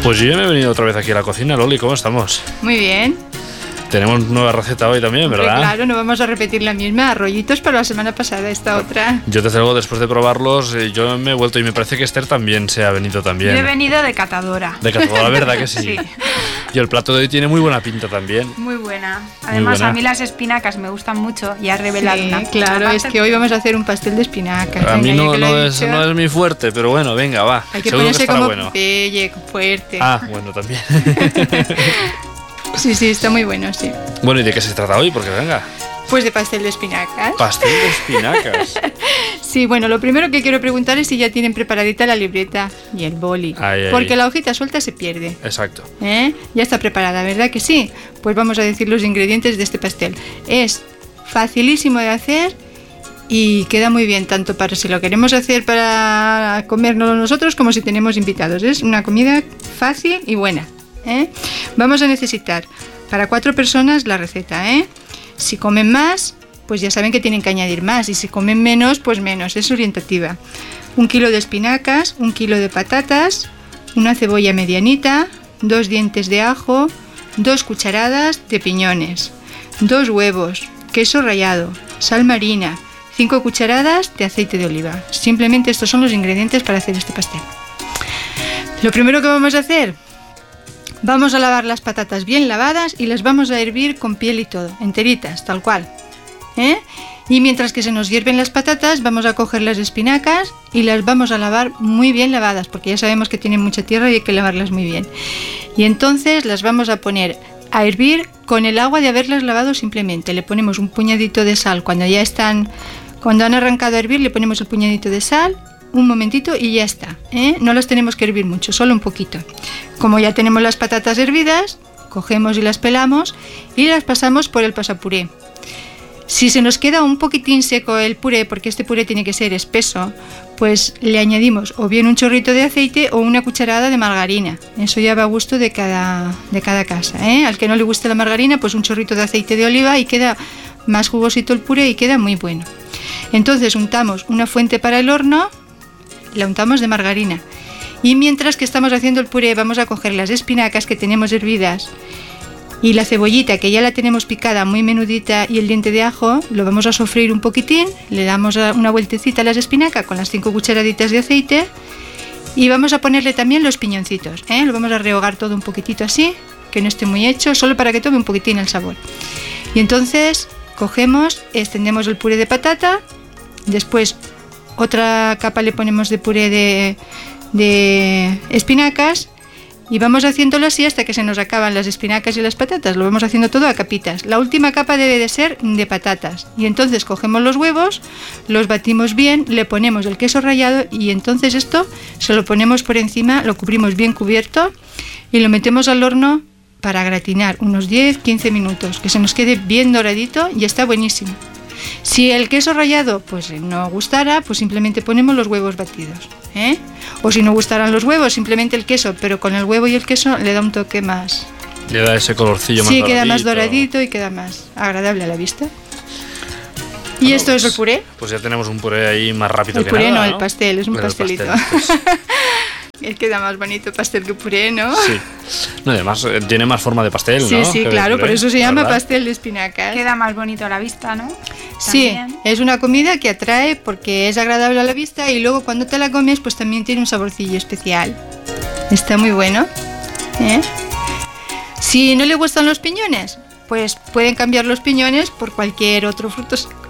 Pues yo ya me he venido otra vez aquí a la cocina, Loli, ¿cómo estamos? Muy bien. Tenemos nueva receta hoy también, ¿verdad? Claro, no vamos a repetir la misma. Rollitos para la semana pasada, esta otra. Yo desde luego, después de probarlos, yo me he vuelto y me parece que Esther también se ha venido también. Yo he venido de catadora. De catadora, ¿verdad que sí? Sí. Y el plato de hoy tiene muy buena pinta también. Muy buena. Además, buena. a mí las espinacas me gustan mucho y has revelado Sí, una. claro, es que hoy vamos a hacer un pastel de espinacas. A mí Venga, no, ya que lo he es, dicho. no es mi fuerte, pero bueno, venga, va. Hay que Seguro ponerse estará como bueno. fuerte. Ah, bueno, también. Sí, está muy bueno, sí. Bueno, ¿y de qué se trata hoy? Porque venga, Pues de pastel de espinacas. pastel de espinacas. Sí, bueno, lo primero que quiero preguntar es si ya tienen preparadita la libreta y el boli. Ay, ay. Porque la hojita suelta se pierde. Exacto. Ya está preparada, ¿verdad que sí? Pues vamos a decir los ingredientes de este pastel. Es facilísimo de hacer y queda muy bien, tanto para si lo queremos hacer para comérnoslo nosotros como si tenemos invitados. Es una comida fácil y buena. Vamos a necesitar para 4 personas la receta. Si comen más, pues ya saben que tienen que añadir más, y si comen menos, pues menos, es orientativa. 1 kilo de espinacas, 1 kilo de patatas, una cebolla medianita, 2 dientes de ajo, 2 cucharadas de piñones, 2 huevos, queso rallado, sal marina, 5 cucharadas de aceite de oliva. Simplemente estos son los ingredientes para hacer este pastel. Lo primero que vamos a hacer, vamos a lavar las patatas bien lavadas y las vamos a hervir con piel y todo, enteritas, tal cual. Y mientras que se nos hierven las patatas, vamos a coger las espinacas y las vamos a lavar muy bien lavadas, porque ya sabemos que tienen mucha tierra y hay que lavarlas muy bien. Y entonces las vamos a poner a hervir con el agua de haberlas lavado simplemente. Le ponemos un puñadito de sal cuando han arrancado a hervir, le ponemos el puñadito de sal, un momentito y ya está. No las tenemos que hervir mucho, solo un poquito. Como ya tenemos las patatas hervidas, cogemos y las pelamos y las pasamos por el pasapuré. Si se nos queda un poquitín seco el puré, porque este puré tiene que ser espeso, pues le añadimos o bien un chorrito de aceite o una cucharada de margarina. Eso ya va a gusto de cada casa. Al que no le guste la margarina, pues un chorrito de aceite de oliva y queda más jugosito el puré y queda muy bueno. Entonces untamos una fuente para el horno, la untamos de margarina. Y mientras que estamos haciendo el puré, vamos a coger las espinacas que tenemos hervidas y la cebollita que ya la tenemos picada muy menudita y el diente de ajo, lo vamos a sofreír un poquitín, le damos una vueltecita a las espinacas con las 5 cucharaditas de aceite y vamos a ponerle también los piñoncitos. Lo vamos a rehogar todo un poquitito así, que no esté muy hecho, solo para que tome un poquitín el sabor. Y entonces cogemos, extendemos el puré de patata, después otra capa le ponemos de puré de espinacas y vamos haciéndolo así hasta que se nos acaban las espinacas y las patatas. Lo vamos haciendo todo a capitas. La última capa debe de ser de patatas. Y entonces cogemos los huevos, los batimos bien, le ponemos el queso rallado y entonces esto se lo ponemos por encima, lo cubrimos bien cubierto y lo metemos al horno para gratinar unos 10-15 minutos, que se nos quede bien doradito y está buenísimo. Si el queso rallado pues no gustara, pues simplemente ponemos los huevos batidos. O si no gustaran los huevos, simplemente el queso, pero con el huevo y el queso le da un toque más. Le da ese colorcillo más doradito. Sí, queda más doradito y queda más agradable a la vista. Y Bueno, esto es el puré. Pues ya tenemos un puré ahí más rápido El que puré nada, no, el pastel, es un Pero el pastelito. pastel, pues, Es que da más bonito pastel que puré, ¿no? sí. No, además tiene más forma de pastel, Sí, ¿no? sí, Que de claro, puré, por eso se llama ¿verdad? pastel de espinacas. Queda más bonito a la vista, ¿no? Sí, También. es una comida que atrae porque es agradable a la vista y luego cuando te la comes pues también tiene un saborcillo especial. Está muy bueno. Si no le gustan los piñones, pues pueden cambiar los piñones por cualquier otro fruto